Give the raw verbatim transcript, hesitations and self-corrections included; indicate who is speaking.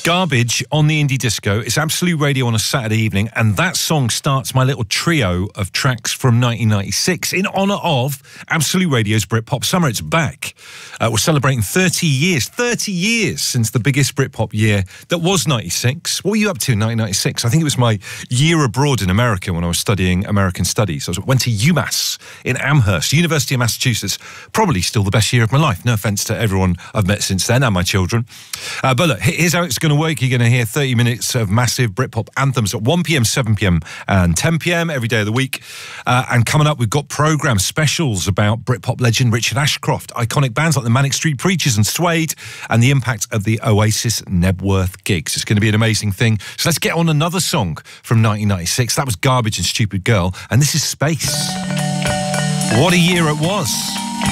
Speaker 1: Garbage on the Indie Disco. It's Absolute Radio on a Saturday evening, and that song starts my little trio of tracks from nineteen ninety-six in honour of Absolute Radio's Britpop Summer. It's back. Uh, we're celebrating thirty years, thirty years since the biggest Britpop year that was ninety-six. What were you up to in nineteen ninety-six? I think it was my year abroad in America when I was studying American Studies. I was, went to UMass in Amherst, University of Massachusetts. Probably still the best year of my life. No offence to everyone I've met since then and my children. Uh, but look, here's how it's going to work. You're going to hear thirty minutes of massive Britpop anthems at one p.m, seven p.m, and ten p.m. every day of the week. Uh, and coming up, we've got programme specials about Britpop legend Richard Ashcroft, iconic bands like the Manic Street Preachers and Suede, and the impact of the Oasis Nebworth gigs. It's going to be an amazing thing. So let's get on another song from nineteen ninety-six. That was Garbage and Stupid Girl, and this is Space. What a year it was.